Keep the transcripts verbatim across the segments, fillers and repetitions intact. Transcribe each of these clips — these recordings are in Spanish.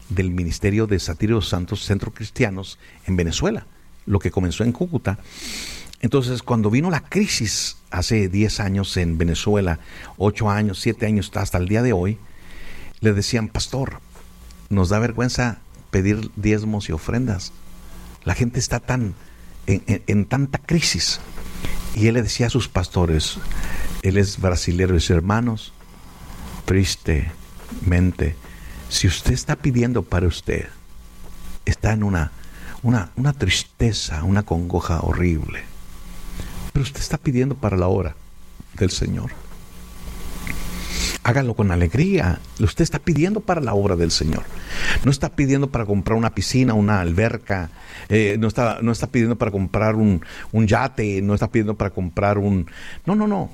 del Ministerio de Sátiros Santos Centro Cristianos en Venezuela, lo que comenzó en Cúcuta. Entonces, cuando vino la crisis hace diez años en Venezuela, ocho años, siete años, hasta el día de hoy, le decían: pastor, nos da vergüenza pedir diezmos y ofrendas. La gente está tan en, en, en tanta crisis. Y él le decía a sus pastores, él es brasilero, y dice: hermanos, tristemente, si usted está pidiendo para usted, está en una, una, una tristeza, una congoja horrible. Pero usted está pidiendo para la obra del Señor. Hágalo con alegría. Usted está pidiendo para la obra del Señor. No está pidiendo para comprar una piscina, una alberca. Eh, no está, no está pidiendo para comprar un, un yate. No está pidiendo para comprar un... No, no, no.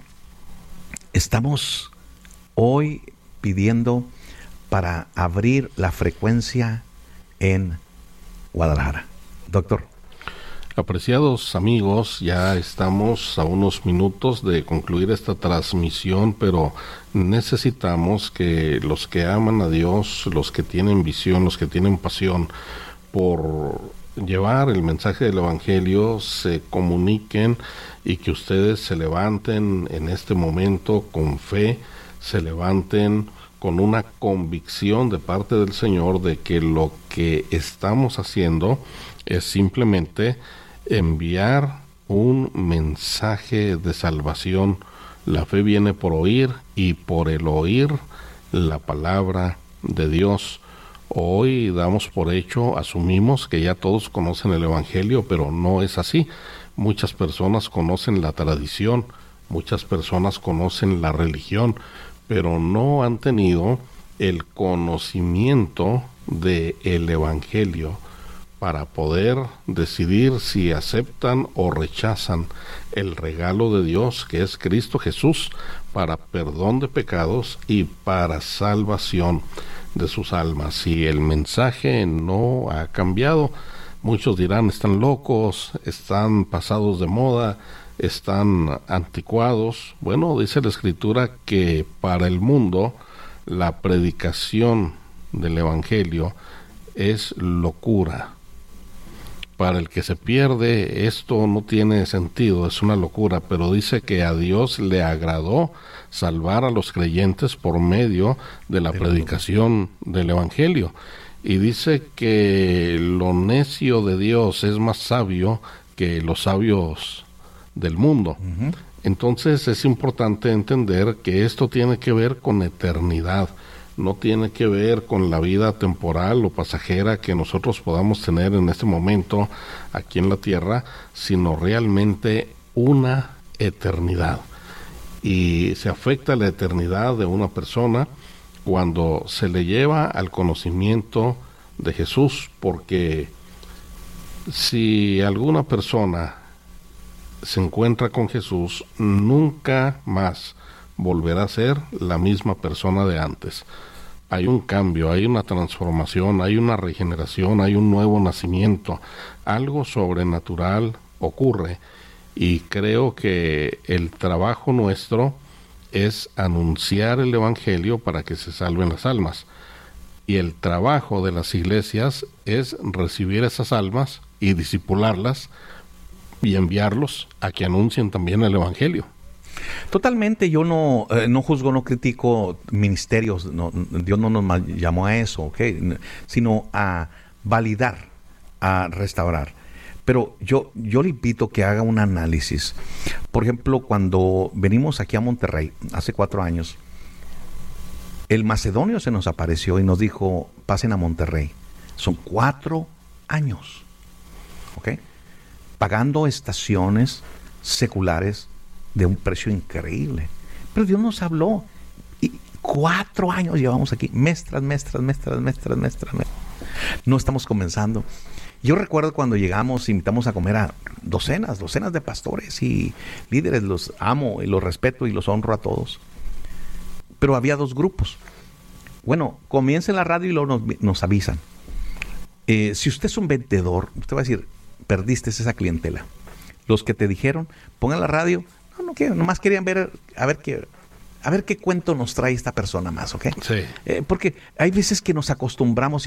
Estamos hoy pidiendo para abrir la frecuencia en Guadalajara. Doctor. Apreciados amigos, ya estamos a unos minutos de concluir esta transmisión, pero necesitamos que los que aman a Dios, los que tienen visión, los que tienen pasión por llevar el mensaje del Evangelio, se comuniquen y que ustedes se levanten en este momento con fe, se levanten con una convicción de parte del Señor de que lo que estamos haciendo es simplemente enviar un mensaje de salvación. La fe viene por oír y por el oír la palabra de Dios. Hoy damos por hecho, asumimos que ya todos conocen el Evangelio, pero no es así. Muchas personas conocen la tradición, muchas personas conocen la religión, pero no han tenido el conocimiento del Evangelio para poder decidir si aceptan o rechazan el regalo de Dios, que es Cristo Jesús, para perdón de pecados y para salvación de sus almas. Si el mensaje no ha cambiado, muchos dirán: están locos, están pasados de moda, están anticuados. Bueno, dice la Escritura que para el mundo la predicación del Evangelio es locura. Para el que se pierde, esto no tiene sentido, es una locura, pero dice que a Dios le agradó salvar a los creyentes por medio de la predicación del Evangelio. Y dice que lo necio de Dios es más sabio que los sabios del mundo. Uh-huh. Entonces es importante entender que esto tiene que ver con eternidad. No tiene que ver con la vida temporal o pasajera que nosotros podamos tener en este momento aquí en la tierra, sino realmente una eternidad. Y se afecta la eternidad de una persona cuando se le lleva al conocimiento de Jesús, porque si alguna persona se encuentra con Jesús, nunca más volverá a ser la misma persona de antes. Hay un cambio, hay una transformación, hay una regeneración, hay un nuevo nacimiento. Algo sobrenatural ocurre, y creo que el trabajo nuestro es anunciar el Evangelio para que se salven las almas. Y el trabajo de las iglesias es recibir esas almas y discipularlas y enviarlos a que anuncien también el Evangelio. Totalmente. Yo no eh, no juzgo, no critico ministerios. No, Dios no nos llamó a eso, ¿okay? Sino a validar, a restaurar. Pero yo, yo le invito que haga un análisis. Por ejemplo, cuando venimos aquí a Monterrey, hace cuatro años, el macedonio se nos apareció y nos dijo: pasen a Monterrey. Son cuatro años, ¿ok? Pagando estaciones seculares de un precio increíble. Pero Dios nos habló. Y cuatro años llevamos aquí. Mes tras mes, tras mes, tras mes, tras mes, tras mes. No estamos comenzando. Yo recuerdo cuando llegamos, invitamos a comer a docenas, docenas de pastores y líderes. Los amo y los respeto y los honro a todos. Pero había dos grupos. Bueno, comienza la radio y luego nos, nos avisan. Eh, si usted es un vendedor, usted va a decir: perdiste esa clientela. Los que te dijeron, pongan la radio, no, no quiero, nomás querían ver, a ver qué, a ver qué cuento nos trae esta persona más, ¿ok? Sí. Eh, porque hay veces que nos acostumbramos y